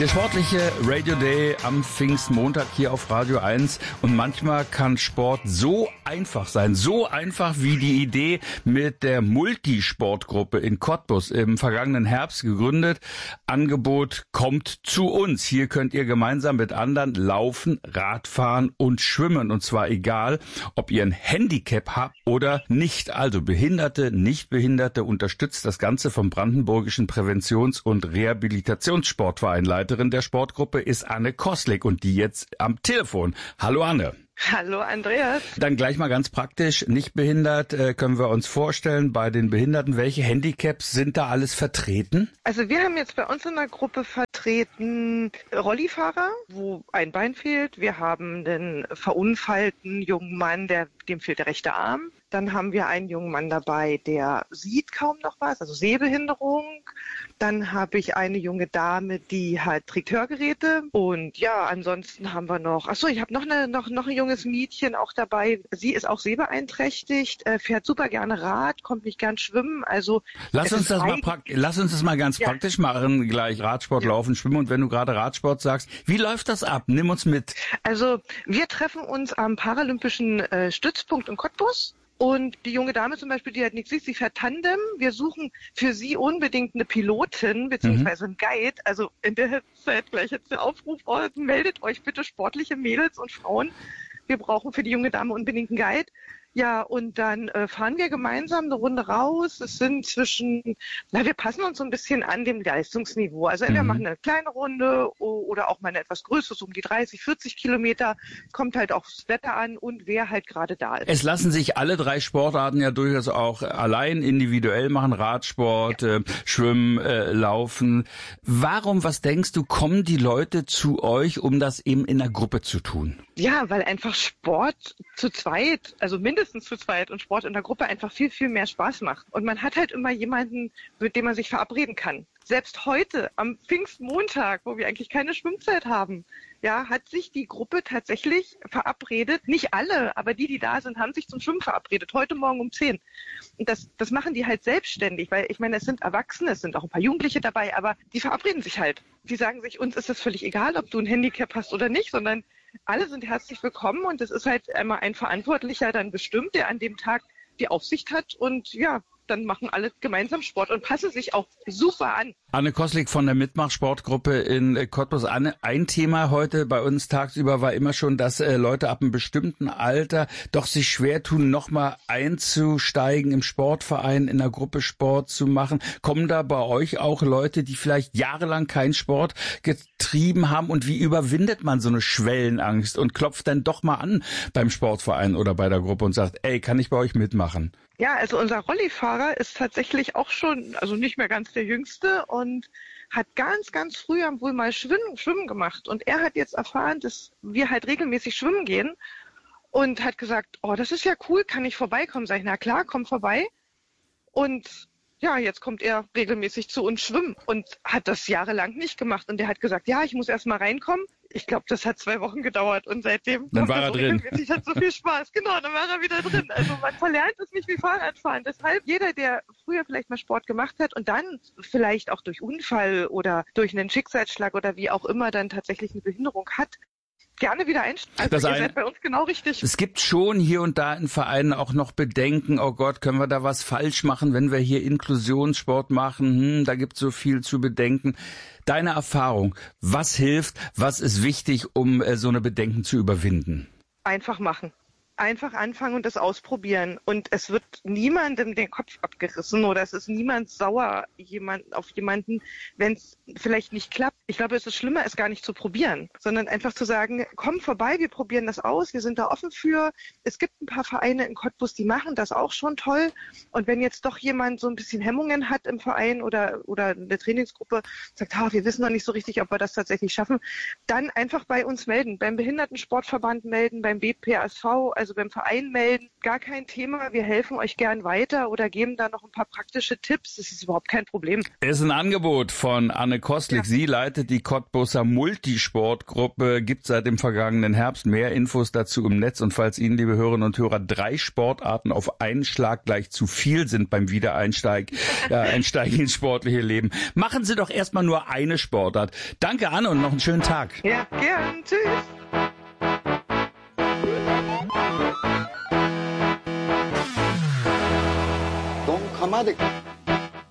Der sportliche Radio Day am Pfingstmontag hier auf Radio 1. Und manchmal kann Sport so einfach sein. So einfach wie die Idee mit der Multisportgruppe in Cottbus im vergangenen Herbst gegründet. Angebot kommt zu uns. Hier könnt ihr gemeinsam mit anderen laufen, Radfahren und schwimmen. Und zwar egal, ob ihr ein Handicap habt oder nicht. Also Behinderte, Nichtbehinderte, unterstützt das Ganze vom Brandenburgischen Präventions- und Rehabilitationssportverein. Leiterin der Sportgruppe ist Anne Koslik und die jetzt am Telefon. Hallo Anne. Hallo Andreas. Dann gleich mal ganz praktisch, nicht behindert, können wir uns vorstellen, bei den Behinderten, welche Handicaps sind da alles vertreten? Also wir haben jetzt bei uns in der Gruppe vertreten Rollifahrer, wo ein Bein fehlt. Wir haben einen verunfallten jungen Mann, dem fehlt der rechte Arm. Dann haben wir einen jungen Mann dabei, der sieht kaum noch was, also Sehbehinderung. Dann habe ich eine junge Dame, die trägt Hörgeräte. Und ja, ansonsten haben wir noch, ich habe noch ein junges Mädchen auch dabei. Sie ist auch sehbeeinträchtigt, fährt super gerne Rad, kommt nicht gern schwimmen. Also Lass uns das mal ganz praktisch machen, gleich Radsport, Laufen, Schwimmen. Und wenn du gerade Radsport sagst, wie läuft das ab? Nimm uns mit. Also wir treffen uns am Paralympischen Stützpunkt in Cottbus. Und die junge Dame zum Beispiel, die hat nichts sieht, sie fährt Tandem. Wir suchen für sie unbedingt eine Pilotin beziehungsweise einen Guide. Also in der Zeit gleich jetzt der Aufruf, meldet euch bitte sportliche Mädels und Frauen. Wir brauchen für die junge Dame unbedingt einen Guide. Ja, und dann fahren wir gemeinsam eine Runde raus. Es sind wir passen uns so ein bisschen an dem Leistungsniveau. Also entweder machen eine kleine Runde oder auch mal eine etwas größere, so um die 30, 40 Kilometer. Kommt halt aufs Wetter an und wer halt gerade da ist. Es lassen sich alle drei Sportarten ja durchaus auch allein individuell machen. Radsport, Schwimmen, Laufen. Warum, was denkst du, kommen die Leute zu euch, um das eben in der Gruppe zu tun? Ja, weil einfach Sport zu zweit, also mindestens zu zweit und Sport in der Gruppe einfach viel, viel mehr Spaß macht. Und man hat halt immer jemanden, mit dem man sich verabreden kann. Selbst heute, am Pfingstmontag, wo wir eigentlich keine Schwimmzeit haben, ja, hat sich die Gruppe tatsächlich verabredet. Nicht alle, aber die da sind, haben sich zum Schwimmen verabredet. Heute Morgen um 10. Und das machen die halt selbstständig, weil ich meine, es sind Erwachsene, es sind auch ein paar Jugendliche dabei, aber die verabreden sich halt. Die sagen sich, uns ist es völlig egal, ob du ein Handicap hast oder nicht, sondern alle sind herzlich willkommen und es ist halt einmal ein Verantwortlicher dann bestimmt, der an dem Tag die Aufsicht hat und ja, dann machen alle gemeinsam Sport und passen sich auch super an. Anne Koslik von der Mitmach-Sportgruppe in Cottbus. Anne, ein Thema heute bei uns tagsüber war immer schon, dass Leute ab einem bestimmten Alter doch sich schwer tun, nochmal einzusteigen im Sportverein, in der Gruppe Sport zu machen. Kommen da bei euch auch Leute, die vielleicht jahrelang keinen Sport getrieben haben? Und wie überwindet man so eine Schwellenangst und klopft dann doch mal an beim Sportverein oder bei der Gruppe und sagt, ey, kann ich bei euch mitmachen? Ja, also unser Rollifahrer ist tatsächlich auch schon, also nicht mehr ganz der Jüngste und hat ganz, ganz früh wohl mal Schwimmen gemacht. Und er hat jetzt erfahren, dass wir halt regelmäßig schwimmen gehen und hat gesagt, oh, das ist ja cool, kann ich vorbeikommen? Sag ich, na klar, komm vorbei. Und ja, jetzt kommt er regelmäßig zu uns schwimmen und hat das jahrelang nicht gemacht. Und er hat gesagt, ja, ich muss erst mal reinkommen. Ich glaube, das hat 2 Wochen gedauert und seitdem dann war er drin. Hat so viel Spaß. Genau, dann war er wieder drin. Also man verlernt es nicht wie Fahrradfahren. Deshalb jeder, der früher vielleicht mal Sport gemacht hat und dann vielleicht auch durch Unfall oder durch einen Schicksalsschlag oder wie auch immer dann tatsächlich eine Behinderung hat, gerne wieder einsteigen. Also ihr seid bei uns genau richtig. Es gibt schon hier und da in Vereinen auch noch Bedenken, oh Gott, können wir da was falsch machen, wenn wir hier Inklusionssport machen? Da gibt es so viel zu bedenken. Deine Erfahrung, was hilft, was ist wichtig, um so eine Bedenken zu überwinden? Einfach machen. Einfach anfangen und das ausprobieren. Und es wird niemandem den Kopf abgerissen oder es ist niemand sauer auf jemanden, wenn es vielleicht nicht klappt. Ich glaube, es ist schlimmer, es gar nicht zu probieren, sondern einfach zu sagen, komm vorbei, wir probieren das aus, wir sind da offen für. Es gibt ein paar Vereine in Cottbus, die machen das auch schon toll. Und wenn jetzt doch jemand so ein bisschen Hemmungen hat im Verein oder eine Trainingsgruppe, sagt, wir wissen noch nicht so richtig, ob wir das tatsächlich schaffen, dann einfach bei uns melden, beim Behindertensportverband melden, beim BPASV. also beim Verein melden, gar kein Thema. Wir helfen euch gern weiter oder geben da noch ein paar praktische Tipps. Das ist überhaupt kein Problem. Ist ein Angebot von Anne Kostlik. Ja. Sie leitet die Cottbuser Multisportgruppe, gibt seit dem vergangenen Herbst. Mehr Infos dazu im Netz. Und falls Ihnen, liebe Hörerinnen und Hörer, 3 Sportarten auf einen Schlag gleich zu viel sind beim Wiedereinsteigen ins sportliche Leben, machen Sie doch erstmal nur eine Sportart. Danke, Anne, und noch einen schönen Tag. Ja, gern. Tschüss. Don Kamade.